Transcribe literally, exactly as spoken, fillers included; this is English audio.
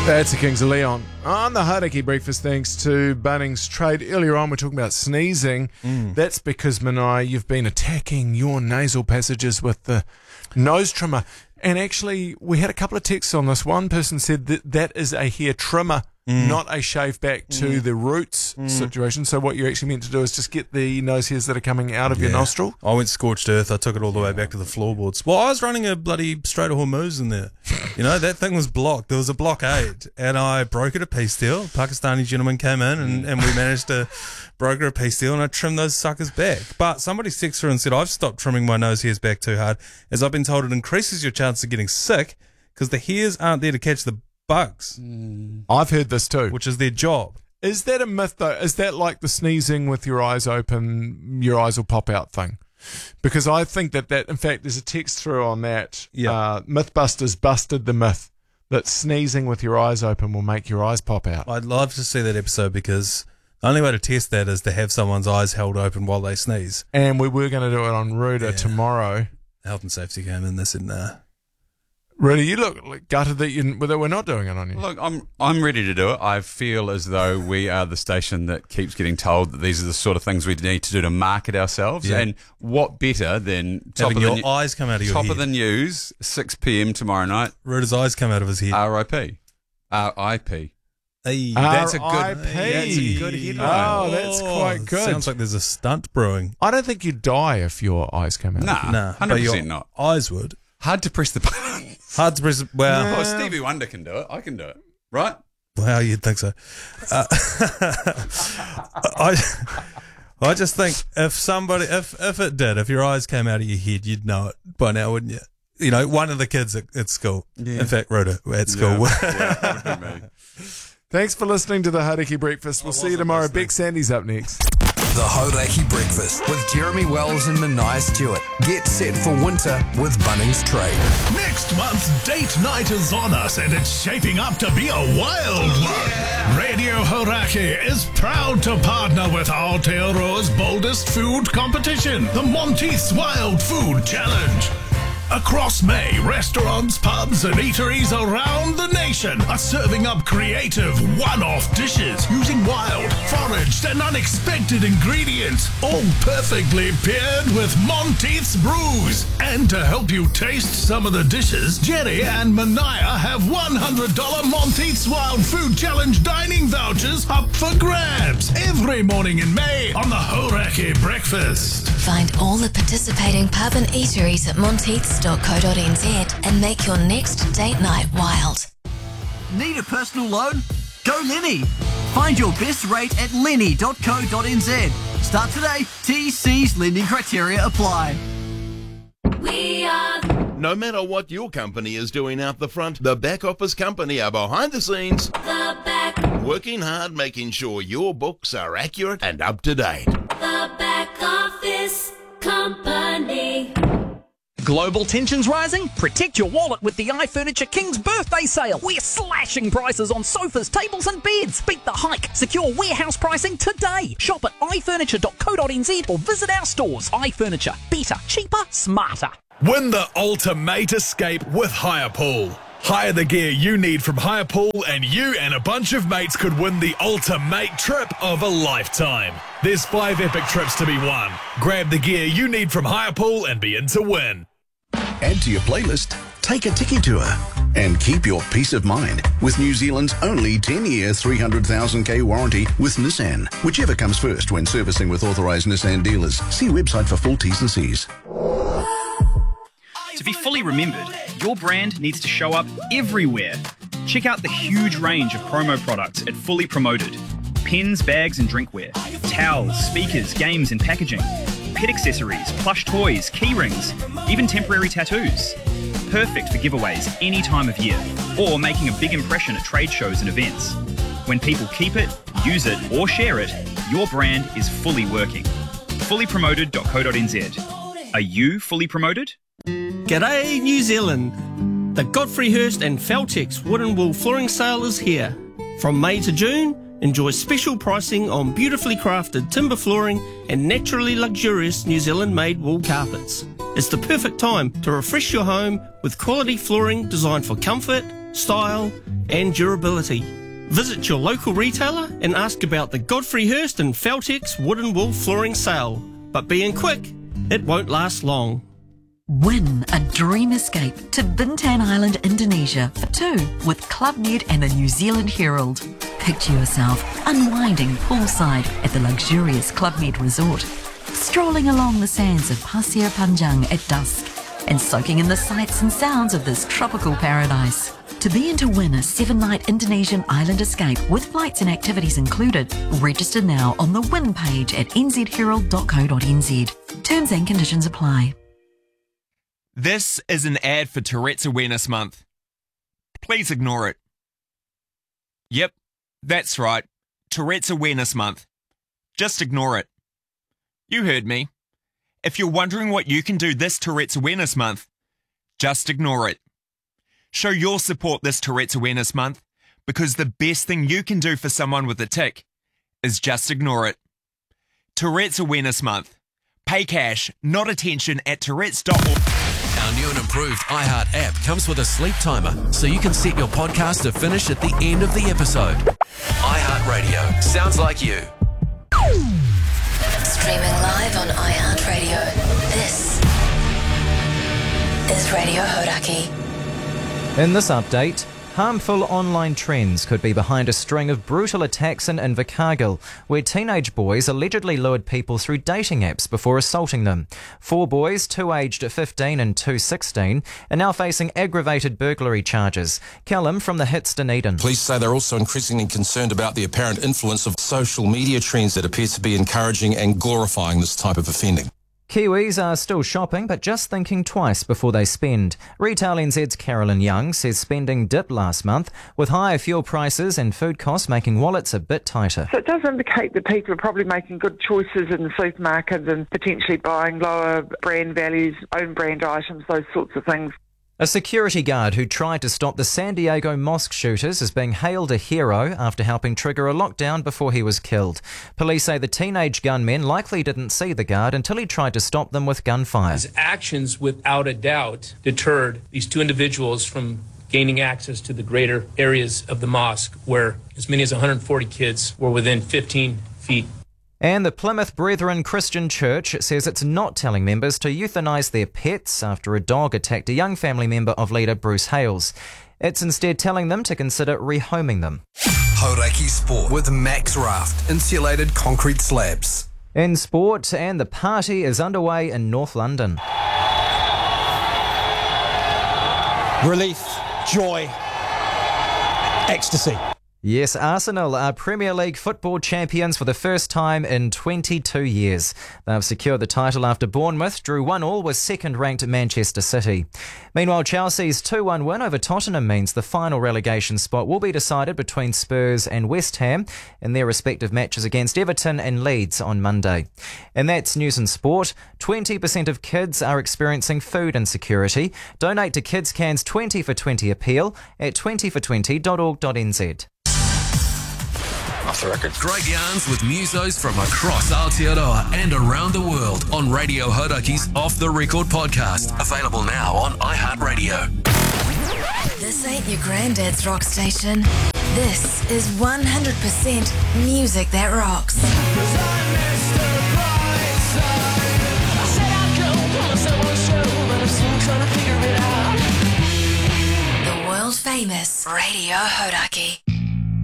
That's the Kings of Leon. On the Hauraki Breakfast, thanks to Bunnings Trade. Earlier on, we're talking about sneezing. Mm. That's because, Manai, you've been attacking your nasal passages with the nose trimmer. And actually, we had a couple of texts on this. One person said that that is a hair trimmer, mm. not a shave back to mm. the roots mm. situation. So what you're actually meant to do is just get the nose hairs that are coming out of yeah. your nostril. I went scorched earth. I took it all the way back to the floorboards. Well, I was running a bloody Straight Hormuz in there. You know, that thing was blocked. There was a blockade. And I brokered a peace deal. A Pakistani gentleman came in and, and we managed to broker a peace deal and I trimmed those suckers back. But somebody texted through and said, I've stopped trimming my nose hairs back too hard, as I've been told it increases your chance of getting sick because the hairs aren't there to catch the bugs. Mm. I've heard this too. Which is their job. Is that a myth though? Is that like the sneezing with your eyes open, your eyes will pop out thing? Because I think that that, in fact, there's a text through on that. Yeah. Uh, Mythbusters busted the myth that sneezing with your eyes open will make your eyes pop out. I'd love to see that episode because the only way to test that is to have someone's eyes held open while they sneeze. And we were going to do it on Ruda yeah. tomorrow. Health and safety came in. They said, nah. Ruda, you look like gutted that, you, that we're not doing it on you. Look, I'm I'm ready to do it. I feel as though we are the station that keeps getting told that these are the sort of things we need to do to market ourselves. Yeah. And what better than top having of your the, eyes come out of your top head. of the news, six p.m. tomorrow night. Ruda's eyes come out of his head. R I P R I P Hey, that's a good. R I P That's a good headline. Oh, that's quite good. Sounds like there's a stunt brewing. I don't think you'd die if your eyes came out. Nah, Nah, hundred but your percent not. Eyes would. Hard to press the button. Hard to press. Well, Yeah. Oh, Stevie Wonder can do it. I can do it. Right? Well, you'd think so. Uh, I, I just think if somebody, if if it did, if your eyes came out of your head, you'd know it by now, wouldn't you? You know, one of the kids at, at school. Yeah. In fact, Rhoda at school. Yeah, yeah, that would be me. Thanks for listening to the Hauraki Breakfast. We'll see you tomorrow. listening. Beck Sandy's up next. The Hauraki Breakfast with Jeremy Wells and Manai Stewart. Get set for winter with Bunnings Trade. Next month's date night is on us and it's shaping up to be a wild one. Radio Hauraki is proud to partner with Aotearoa's boldest food competition, the Monteith's Wild Food Challenge. Across May, restaurants, pubs and eateries around the nation are serving up creative one-off dishes using wild, foraged and unexpected ingredients, all perfectly paired with Monteith's brews. And to help you taste some of the dishes, Jerry and Manaya have one hundred dollars Monteith's Wild Food Challenge dining vouchers up for grabs every morning in May on the Hauraki Breakfast. Find all the participating pub and eateries at monteiths dot co dot n z and make your next date night wild. Need a personal loan? Go Lenny. Find your best rate at lenny dot co dot n z. Start today. T C's lending criteria apply. We are No matter what your company is doing out the front, the back office company are behind the scenes, the back, working hard, making sure your books are accurate and up to date. the back office company. Global tensions rising? Protect your wallet with the iFurniture King's birthday sale. We're slashing prices on sofas, tables and beds. Beat the hike. Secure warehouse pricing today. Shop at i furniture dot co dot n z or visit our stores. iFurniture. Better, cheaper, smarter. Win the ultimate escape with Hirepool. Hire the gear you need from Hirepool and you and a bunch of mates could win the ultimate trip of a lifetime. There's five epic trips to be won. Grab the gear you need from Hirepool and be in to win. Add to your playlist, take a tiki tour, and keep your peace of mind with New Zealand's only ten-year, three hundred thousand k warranty with Nissan. Whichever comes first when servicing with authorised Nissan dealers. See website for full T's and C's. To be fully remembered, your brand needs to show up everywhere. Check out the huge range of promo products at Fully Promoted. Pens, bags and drinkware, towels, speakers, games and packaging, pet accessories, plush toys, key rings, even temporary tattoos. Perfect for giveaways any time of year, or making a big impression at trade shows and events. When people keep it, use it or share it, your brand is fully working. fully promoted dot co dot n z. Are you fully promoted? G'day New Zealand! The Godfrey Hirst and Feltex Wood and Wool Flooring Sale is here. From May to June, enjoy special pricing on beautifully crafted timber flooring and naturally luxurious New Zealand-made wool carpets. It's the perfect time to refresh your home with quality flooring designed for comfort, style and durability. Visit your local retailer and ask about the Godfrey Hirst and Feltex Wooden Wool Flooring Sale. But being quick, it won't last long. Win a dream escape to Bintan Island, Indonesia for two with Club Med and the New Zealand Herald. Picture yourself unwinding poolside at the luxurious Club Med Resort, strolling along the sands of Pasir Panjang at dusk, and soaking in the sights and sounds of this tropical paradise. To be in to win a seven-night Indonesian island escape with flights and activities included, register now on the win page at n z herald dot co dot n z. Terms and conditions apply. This is an ad for Tourette's Awareness Month. Please ignore it. Yep, that's right. Tourette's Awareness Month. Just ignore it. You heard me. If you're wondering what you can do this Tourette's Awareness Month, just ignore it. Show your support this Tourette's Awareness Month, because the best thing you can do for someone with a tic is just ignore it. Tourette's Awareness Month. Pay cash, not attention at tourettes dot org. Our new and improved iHeart app comes with a sleep timer, so you can set your podcast to finish at the end of the episode. iHeart Radio. Sounds like you. Streaming live on iHeartRadio. This is Radio Hauraki. In this update, harmful online trends could be behind a string of brutal attacks in Invercargill, where teenage boys allegedly lured people through dating apps before assaulting them. Four boys, two aged fifteen and two sixteen, are now facing aggravated burglary charges. Callum from the Hits Dunedin. Police say they're also increasingly concerned about the apparent influence of social media trends that appear to be encouraging and glorifying this type of offending. Kiwis are still shopping, but just thinking twice before they spend. Retail N Z's Carolyn Young says spending dipped last month, with higher fuel prices and food costs making wallets a bit tighter. So it does indicate that people are probably making good choices in the supermarkets and potentially buying lower brand values, own brand items, those sorts of things. A security guard who tried to stop the San Diego mosque shooters is being hailed a hero after helping trigger a lockdown before he was killed. Police say the teenage gunmen likely didn't see the guard until he tried to stop them with gunfire. His actions, without a doubt, deterred these two individuals from gaining access to the greater areas of the mosque, where as many as one hundred forty kids were within fifteen feet. And the Plymouth Brethren Christian Church says it's not telling members to euthanise their pets after a dog attacked a young family member of leader Bruce Hales. It's instead telling them to consider rehoming them. Hauraki Sport with Max Raft, insulated concrete slabs. In sport, and the party is underway in North London. Relief, joy, ecstasy. Yes, Arsenal are Premier League football champions for the first time in twenty-two years. They've secured the title after Bournemouth drew one all with second-ranked Manchester City. Meanwhile, Chelsea's two one win over Tottenham means the final relegation spot will be decided between Spurs and West Ham in their respective matches against Everton and Leeds on Monday. And that's news and sport. twenty percent of kids are experiencing food insecurity. Donate to Kids Can's twenty for twenty appeal at twenty for twenty dot org dot n z. Off the record. Great yarns with musos from across Aotearoa and around the world on Radio Hauraki's Off the Record podcast. Available now on iHeartRadio. This ain't your granddad's rock station. This is one hundred percent music that rocks. The world famous Radio Hauraki.